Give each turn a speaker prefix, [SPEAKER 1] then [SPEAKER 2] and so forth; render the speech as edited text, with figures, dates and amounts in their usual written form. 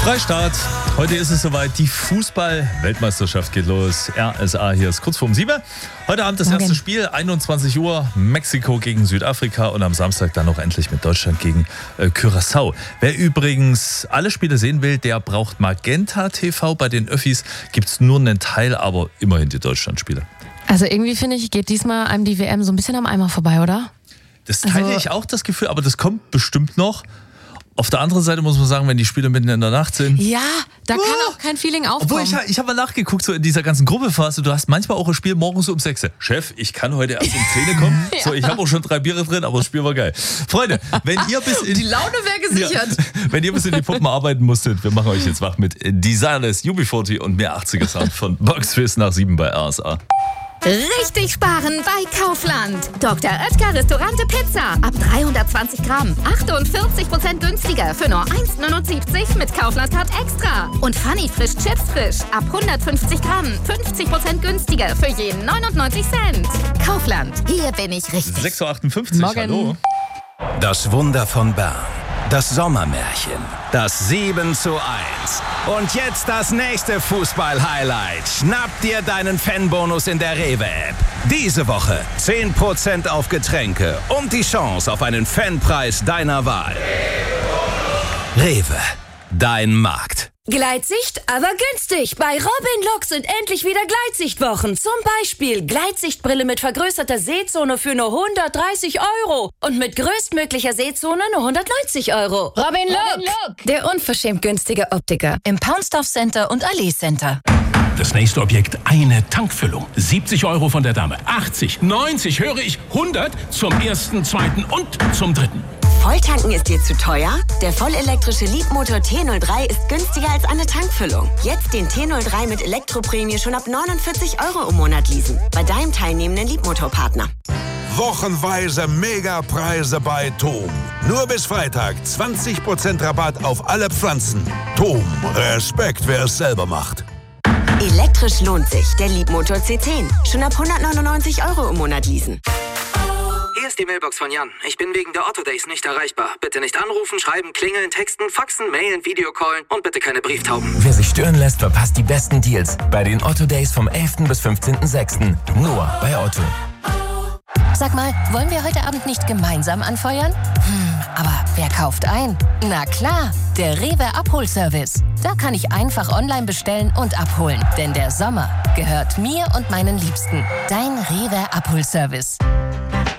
[SPEAKER 1] Freistaat. Heute ist es soweit. Die Fußball-Weltmeisterschaft geht los. RSA hier ist kurz vorm 7. Heute Abend das erste Spiel, 21 Uhr, Mexiko gegen Südafrika und am Samstag dann noch endlich mit Deutschland gegen Curaçao. Wer übrigens alle Spiele sehen will, der braucht Magenta TV. Bei den Öffis gibt es nur einen Teil, aber immerhin die Deutschlandspiele.
[SPEAKER 2] Also irgendwie finde ich, geht diesmal einem die WM so ein bisschen am Eimer vorbei, oder?
[SPEAKER 1] Das teile ich auch das Gefühl, aber das kommt bestimmt noch. Auf der anderen Seite muss man sagen, wenn die Spiele mitten in der Nacht sind.
[SPEAKER 2] Ja, da kann auch kein Feeling aufkommen.
[SPEAKER 1] Obwohl, ich habe mal nachgeguckt, so in dieser ganzen Gruppephase, du hast manchmal auch ein Spiel morgens um 6. Chef, ich kann heute erst um 10 kommen. Ja. So, ich habe auch schon 3 Biere drin, aber das Spiel war geil. Freunde, wenn ihr bis in...
[SPEAKER 2] Die Laune wäre gesichert.
[SPEAKER 1] Ja, wenn ihr bis in die Puppen arbeiten musstet, wir machen euch jetzt wach mit Desireless, UB40 und mehr 80er Sound von Boxfist nach 7 bei RSA.
[SPEAKER 3] Richtig sparen bei Kaufland. Dr. Oetker Restaurante Pizza. Ab 320 Gramm. 48% günstiger für nur 1,79 mit Kaufland-Card Extra. Und Funny Frisch Chips Frisch. Ab 150 Gramm. 50% günstiger für jeden 99 Cent. Kaufland. Hier bin ich richtig.
[SPEAKER 1] 6.58 Uhr, hallo.
[SPEAKER 4] Das Wunder von Bern. Das Sommermärchen. Das 7:1. Und jetzt das nächste Fußball-Highlight. Schnapp dir deinen Fanbonus in der Rewe-App. Diese Woche 10% auf Getränke und die Chance auf einen Fanpreis deiner Wahl. Rewe, dein Markt.
[SPEAKER 5] Gleitsicht, aber günstig. Bei Robin Look sind endlich wieder Gleitsichtwochen. Zum Beispiel Gleitsichtbrille mit vergrößerter Sehzone für nur 130 € und mit größtmöglicher Sehzone nur 190 €.
[SPEAKER 3] Robin Look.
[SPEAKER 5] Der unverschämt günstige Optiker im Poundstuff Center und Allee Center.
[SPEAKER 6] Das nächste Objekt, eine Tankfüllung. 70 € von der Dame, 80, 90, höre ich, 100 zum ersten, zweiten und zum dritten.
[SPEAKER 7] Volltanken ist dir zu teuer? Der vollelektrische Leapmotor T03 ist günstiger als eine Tankfüllung. Jetzt den T03 mit Elektroprämie schon ab 49 € im Monat leasen. Bei deinem teilnehmenden Leapmotor-Partner.
[SPEAKER 8] Wochenweise Megapreise bei TOM. Nur bis Freitag 20% Rabatt auf alle Pflanzen. TOM, Respekt, wer es selber macht.
[SPEAKER 7] Elektrisch lohnt sich. Der Leapmotor C10. Schon ab 199 € im Monat leasen.
[SPEAKER 9] Hier ist die Mailbox von Jan. Ich bin wegen der Otto Days nicht erreichbar. Bitte nicht anrufen, schreiben, klingeln, texten, faxen, mailen, Videocallen und bitte keine Brieftauben.
[SPEAKER 10] Wer sich stören lässt, verpasst die besten Deals bei den Otto Days vom 11. bis 15.06. Nur bei Otto.
[SPEAKER 3] Sag mal, wollen wir heute Abend nicht gemeinsam anfeuern? Aber wer kauft ein? Na klar, der Rewe Abholservice. Da kann ich einfach online bestellen und abholen. Denn der Sommer gehört mir und meinen Liebsten. Dein Rewe Abholservice.